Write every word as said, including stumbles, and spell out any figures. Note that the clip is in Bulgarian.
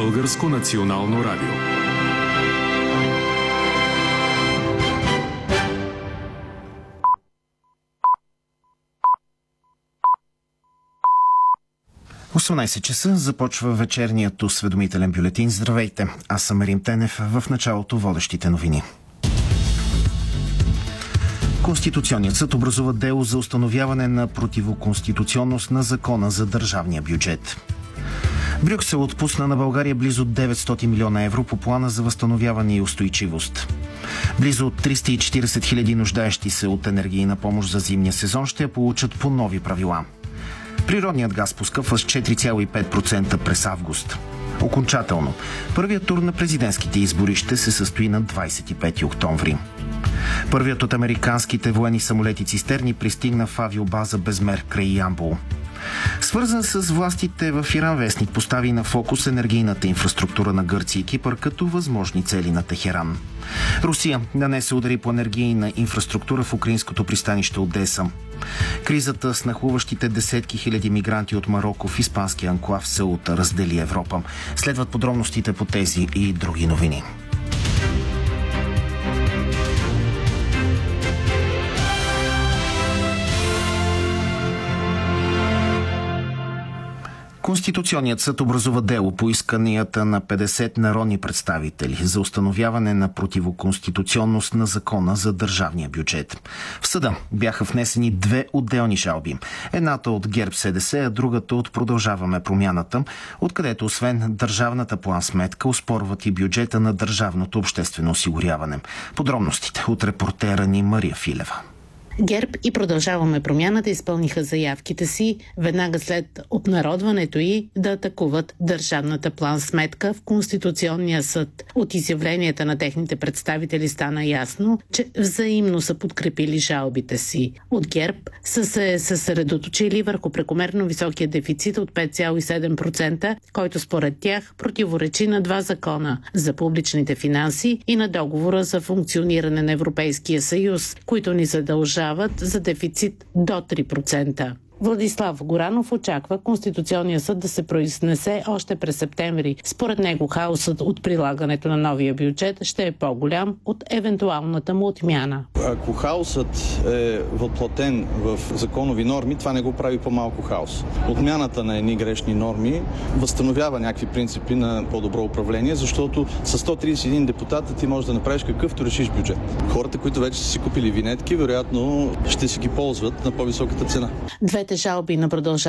Българско национално радио. осемнайсет часа започва вечерният осведомителен бюлетин. Здравейте, аз съм Рим Тенев. В началото водещите новини. Конституционният съд образува дело за установяване на противоконституционност на закона за държавния бюджет. Брюксел отпусна на България близо деветстотин милиона евро по плана за възстановяване и устойчивост. Близо триста и четирийсет хиляди нуждаещи се от енергийна помощ за зимния сезон ще я получат по нови правила. Природният газ поскъпва с четири цяло и пет процента през август. Окончателно, първият тур на президентските избори ще се състои на двайсет и пети октомври. Първият от американските военни самолети цистерни пристигна в авиобаза Безмер край Ямбол. Свързан с властите в Иран вестник постави на фокус енергийната инфраструктура на Гърция и Кипър като възможни цели на Техеран. Русия нанесе удари по енергийна инфраструктура в украинското пристанище Одеса. Кризата с нахлуващите десетки хиляди мигранти от Мароко в испанския анклав Сеута раздели Европа. Следват подробностите по тези и други новини. Конституционният съд образува дело по исканията на петдесет народни представители за установяване на противоконституционност на закона за държавния бюджет. В съда бяха внесени две отделни жалби. Едната от ГЕРБ СДС, а другата от Продължаваме промяната, откъдето освен държавната план-сметка оспорват и бюджета на държавното обществено осигуряване. Подробностите от репортера ни Мария Филева. ГЕРБ и Продължаваме промяната изпълниха заявките си веднага след обнародването й да атакуват държавната план-сметка в Конституционния съд. От изявленията на техните представители стана ясно, че взаимно са подкрепили жалбите си. От ГЕРБ са се съсредоточили върху прекомерно високия дефицит от пет цяло и седем процента, който според тях противоречи на два закона – за публичните финанси и на договора за функциониране на Европейския съюз, които ни задължават за дефицит до три процента. Владислав Горанов очаква Конституционния съд да се произнесе още през септември. Според него хаосът от прилагането на новия бюджет ще е по-голям от евентуалната му отмяна. Ако хаосът е въплатен в законови норми, това не го прави по-малко хаос. Отмяната на едни грешни норми възстановява някакви принципи на по-добро управление, защото с сто трийсет и един депутата ти можеш да направиш какъвто решиш бюджет. Хората, които вече са си купили винетки, вероятно ще си ги ползват на по-високата цена. Двете жалби на Продължаваме